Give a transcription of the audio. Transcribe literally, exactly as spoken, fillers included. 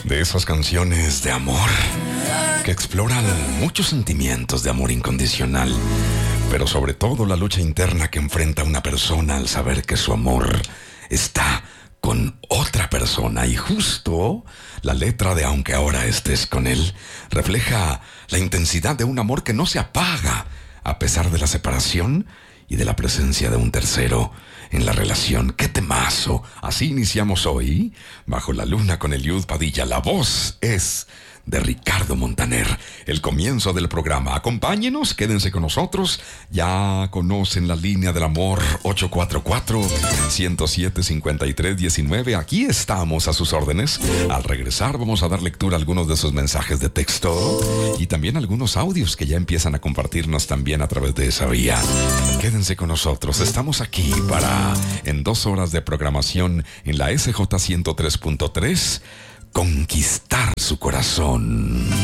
De esas canciones de amor que exploran muchos sentimientos de amor incondicional, pero sobre todo la lucha interna que enfrenta una persona al saber que su amor está con otra persona. Y justo la letra de Aunque ahora estés con él refleja la intensidad de un amor que no se apaga a pesar de la separación y de la presencia de un tercero en la relación. ¡Qué temazo! Así iniciamos hoy, Bajo la Luna, con Eliud Padilla. La voz es de Ricardo Montaner. El comienzo del programa. Acompáñenos, quédense con nosotros. Ya conocen la línea del amor, ocho cuatro cuatro, uno cero siete, cinco tres uno nueve. Aquí estamos a sus órdenes. Al regresar vamos a dar lectura a algunos de sus mensajes de texto y también algunos audios que ya empiezan a compartirnos también a través de esa vía. Quédense con nosotros. Estamos aquí para, en dos horas de programación en la S J ciento tres punto tres, conquistar su corazón.